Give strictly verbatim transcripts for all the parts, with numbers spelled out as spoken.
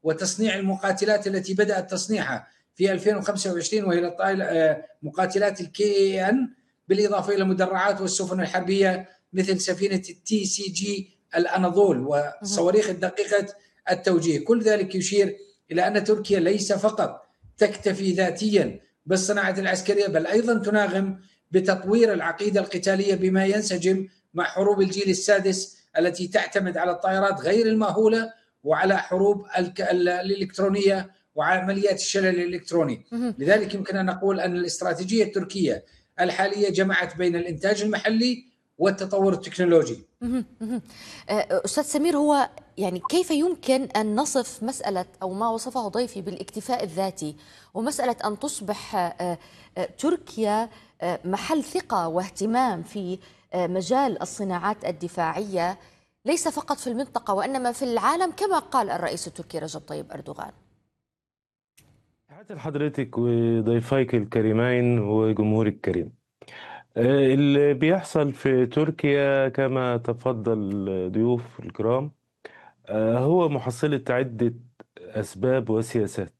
وتصنيع المقاتلات التي بدأت تصنيعها في ألفين وخمسة وعشرين، وهي مقاتلات الكي ان، بالإضافة إلى المدرعات والسفن الحربية مثل سفينة التي سي جي الأناضول والصواريخ الدقيقة التوجيه. كل ذلك يشير إلى أن تركيا ليس فقط تكتفي ذاتيا بالصناعة العسكرية، بل أيضا تناغم بتطوير العقيدة القتالية بما ينسجم مع حروب الجيل السادس التي تعتمد على الطائرات غير المأهولة وعلى حروب الإلكترونية وعمليات الشلل الإلكتروني. لذلك يمكن أن نقول أن الاستراتيجية التركية الحالية جمعت بين الإنتاج المحلي والتطور التكنولوجي. أستاذ سمير، هو يعني كيف يمكن أن نصف مسألة أو ما وصفه ضيفي بالاكتفاء الذاتي ومسألة أن تصبح تركيا محل ثقة واهتمام في مجال الصناعات الدفاعية ليس فقط في المنطقة وإنما في العالم كما قال الرئيس التركي رجب طيب أردوغان؟ تحياتي لحضرتك وضيفيك الكريمين وجمهورك الكريم. اللي بيحصل في تركيا كما تفضل ضيوف الكرام هو محصلة عدة أسباب وسياسات.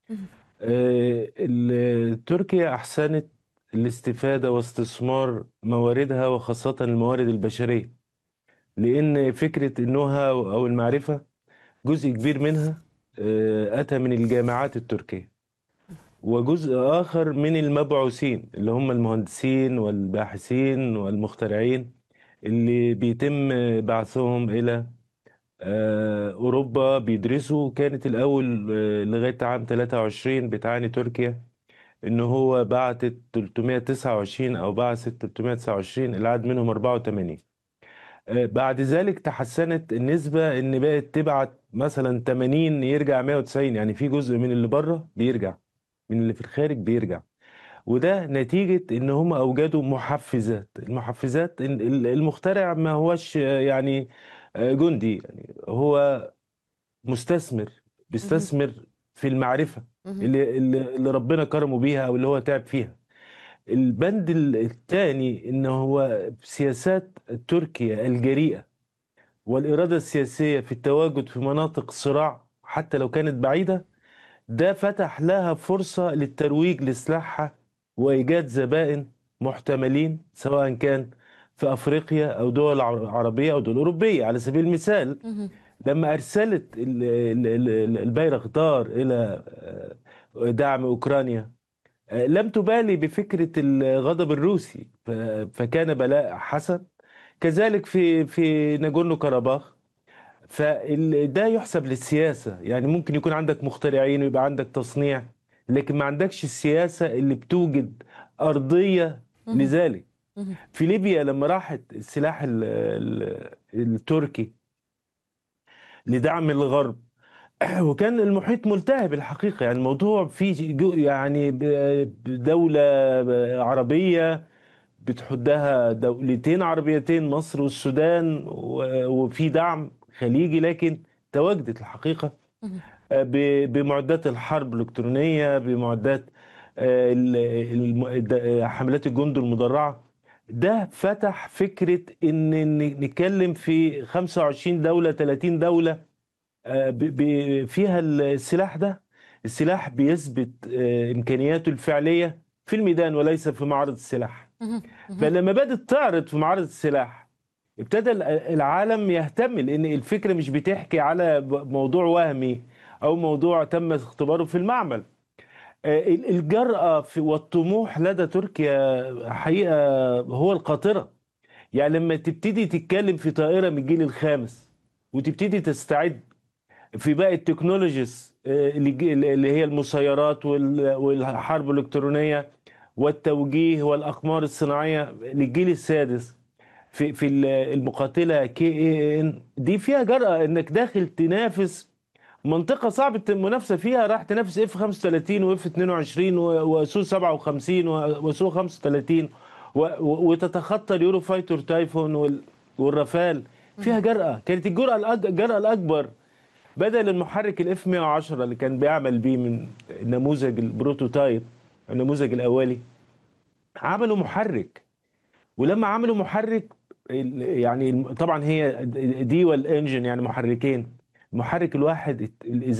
تركيا أحسنت الاستفادة واستثمار مواردها وخاصة الموارد البشرية، لأن فكرة النهى أو المعرفة جزء كبير منها أتى من الجامعات التركية، وجزء آخر من المبعوثين اللي هم المهندسين والباحثين والمخترعين اللي بيتم بعثهم إلى أوروبا بيدرسوا. كانت الأول لغاية عام ثلاثة وعشرين بتعاني تركيا إن هو بعتت ثلاثمائة وتسعة وعشرين أو بعثت ثلاثمائة وتسعة وعشرين، العدد منهم أربعة وثمانين. بعد ذلك تحسنت النسبة إن بقت تبعت مثلا ثمانين يرجع مائة وتسعين، يعني في جزء من اللي بره بيرجع، من اللي في الخارج بيرجع. وده نتيجة ان هم اوجدوا محفزات. المحفزات المخترع ما هوش يعني جندي، يعني هو مستثمر بيستثمر في المعرفة اللي, اللي ربنا كرمه بيها او اللي هو تعب فيها. البند الثاني ان هو سياسات تركيا الجريئة والإرادة السياسية في التواجد في مناطق صراع حتى لو كانت بعيدة، ده فتح لها فرصة للترويج لسلاحها وإيجاد زبائن محتملين سواء كان في أفريقيا أو دول عربية أو دول أوروبية. على سبيل المثال لما أرسلت البيرقدار إلى دعم أوكرانيا لم تبالي بفكرة الغضب الروسي، فكان بلاء حسن. كذلك في في ناجورنو كاراباخ، فده يحسب للسياسة. يعني ممكن يكون عندك مخترعين ويبقى عندك تصنيع، لكن ما عندكش السياسة اللي بتوجد أرضية لذلك. في ليبيا لما راحت السلاح التركي لدعم الغرب وكان المحيط ملتهب الحقيقة، يعني الموضوع فيه يعني دولة عربية بتحدها دولتين عربيتين مصر والسودان وفي دعم خليجي، لكن تواجدت الحقيقة بمعدات الحرب الإلكترونية، بمعدات حملات الجند المدرعة. ده فتح فكرة إن نتكلم في خمسة وعشرين دولة ثلاثين دولة فيها السلاح ده. السلاح بيثبت إمكانياته الفعلية في الميدان وليس في معرض السلاح. فلما بدأت تعرض في معرض السلاح ابتدى العالم يهتم، لأن الفكرة مش بتحكي على موضوع وهمي أو موضوع تم اختباره في المعمل. الجرأة والطموح لدى تركيا حقيقة هو القاطرة. يعني لما تبتدي تتكلم في طائرة من الجيل الخامس وتبتدي تستعد في باقي التكنولوجيز اللي هي المسيرات والحرب الإلكترونية والتوجيه والأقمار الصناعية للجيل السادس في في المقاتلة كي ان، دي فيها جرأة انك داخل تنافس منطقة صعبة المنافسة فيها. راح تنافس اف خمسة وثلاثين واف اثنين وعشرين وسو سبعة وخمسين وسو خمسة وثلاثين وتتخطى اليورو فايتر تايفون والرافال. فيها جرأة. كانت الجرأة الجرأة الأكبر بدل المحرك الاف مائة وعشرة اللي كان بيعمل بيه من النموذج البروتوتايب النموذج الأولي، عملوا محرك. ولما عملوا محرك يعني طبعا هي دي والانجن يعني محركين، المحرك الواحد